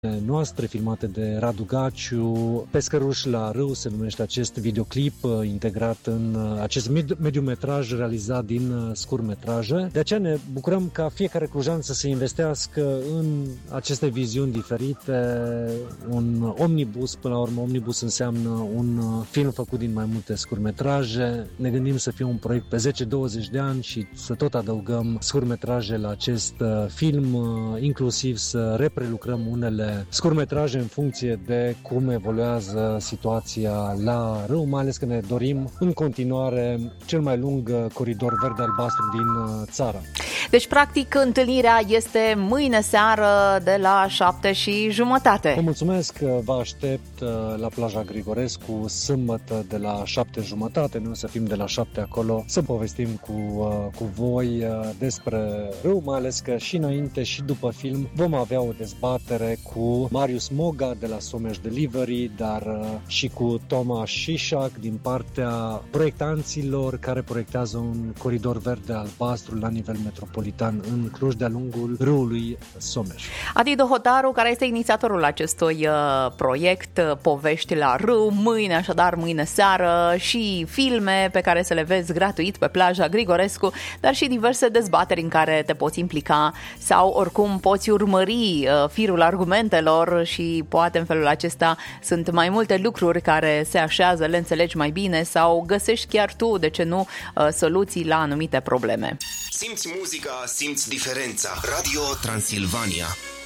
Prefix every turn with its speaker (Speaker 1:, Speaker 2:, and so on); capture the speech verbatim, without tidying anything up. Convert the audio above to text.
Speaker 1: noastre filmate de Radu Gaciu. Pescăruș la râu se numește acest videoclip integrat în acest mediumetraj realizat din scurtmetraje. De aceea ne bucurăm ca fiecare clujan să se investească în aceste viziuni diferite. Un omnibus, până la urmă omnibus înseamnă un film făcut din mai multe scurtmetraje. Ne gândim să fie un proiect pe zece douăzeci de ani și să tot adăugăm scurtmetraje la acest film, inclusiv să reprelucrăm unele scurtmetraje în funcție de cum evoluează situația la râu, mai ales că ne dorim în continuare cel mai lung coridor verde-albastru din țară.
Speaker 2: Deci, practic, întâlnirea este mâine seară de la șapte și jumătate.
Speaker 1: Vă mulțumesc, vă aștept la plaja Grigorescu sâmbătă de la șapte jumătate. Noi o să fim de la șapte acolo să povestim cu, cu voi despre râu, mai ales că și înainte și după film vom avea o dezbatere cu Marius Moga de la Someș Delivery, dar și cu Toma Șișac din partea proiectanților care proiectează un coridor verde-albastru la nivel metropolitan în Cluj de-a lungul râului Someș.
Speaker 2: Adi Dohotaru, care este inițiatorul acestui uh, proiect uh, Povești la râu, mâine, așadar mâine seară, și filme pe care să le vezi gratuit pe plaja Grigorescu, dar și diverse dezbateri în care te poți implica sau oricum poți urmări uh, firul argumentelor și poate în felul acesta sunt mai multe lucruri care se așează, le înțelegi mai bine sau găsești chiar tu, de ce nu, uh, soluții la anumite probleme.
Speaker 3: Simți muzica, simți diferența. Radio Transilvania.